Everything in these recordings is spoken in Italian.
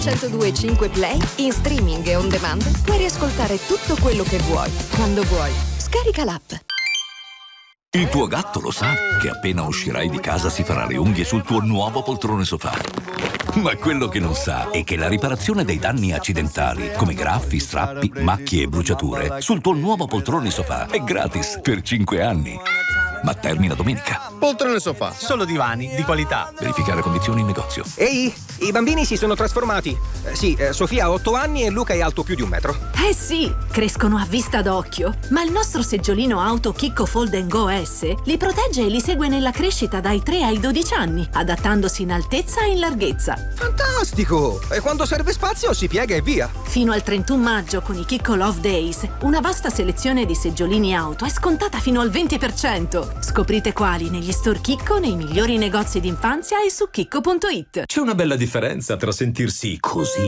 102.5 Play, in streaming e on demand, puoi riascoltare tutto quello che vuoi, quando vuoi. Scarica l'app. Il tuo gatto lo sa che appena uscirai di casa si farà le unghie sul tuo nuovo poltrone sofà. Ma quello che non sa è che la riparazione dei danni accidentali, come graffi, strappi, macchie e bruciature, sul tuo nuovo poltrone sofà è gratis per 5 anni. Ma termina domenica. Poltrone sofà. Solo divani di qualità. Verificare condizioni in negozio. Ehi, i bambini si sono trasformati. Sì, Sofia ha 8 anni e Luca è alto più di 1 metro. Eh sì, crescono a vista d'occhio. Ma il nostro seggiolino auto Kikko Fold & Go S li protegge e li segue nella crescita dai 3 ai 12 anni, adattandosi in altezza e in larghezza. Fantastico! E quando serve spazio si piega e via. Fino al 31 maggio con i Kikko Love Days, una vasta selezione di seggiolini auto è scontata fino al 20%. Scoprite quali negli store Kikko, nei migliori negozi d'infanzia e su kikko.it. C'è una bella differenza tra sentirsi così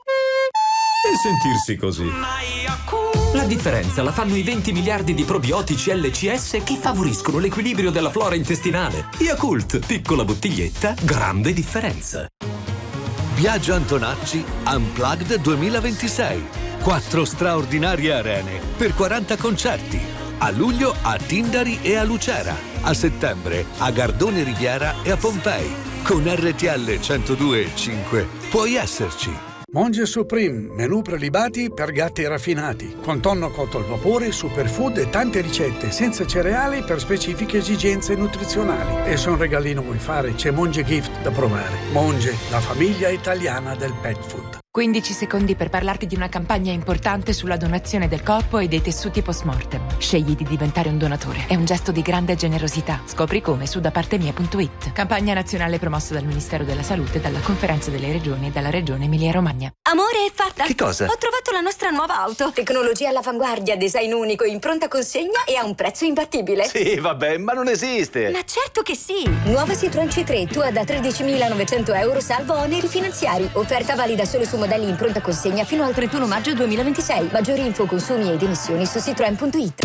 e sentirsi così. La differenza la fanno i 20 miliardi di probiotici LCS che favoriscono l'equilibrio della flora intestinale. Yakult, piccola bottiglietta, grande differenza. Biagio Antonacci Unplugged 2026. 4 straordinarie arene per 40 concerti. A luglio a Tindari e a Lucera. A settembre a Gardone Riviera e a Pompei. Con RTL 102.5 puoi esserci. Monge Supreme, menù prelibati per gatti raffinati, con tonno cotto al vapore, superfood e tante ricette, senza cereali per specifiche esigenze nutrizionali. E se un regalino vuoi fare, c'è Monge Gift da provare. Monge, la famiglia italiana del pet food. 15 secondi per parlarti di una campagna importante sulla donazione del corpo e dei tessuti post-mortem. Scegli di diventare un donatore. È un gesto di grande generosità. Scopri come su dapartemia.it. Campagna nazionale promossa dal Ministero della Salute, dalla Conferenza delle Regioni e dalla Regione Emilia-Romagna. Amore, è fatta! Che cosa? Ho trovato la nostra nuova auto. Tecnologia all'avanguardia, design unico, in pronta consegna e a un prezzo imbattibile. Sì, vabbè, ma non esiste. Ma certo che sì! Nuova Citroën C3, tua da 13.900 euro salvo oneri finanziari. Offerta valida solo su modelli in pronta consegna fino al 31 maggio 2026. Maggiori info, consumi ed emissioni su citroen.it.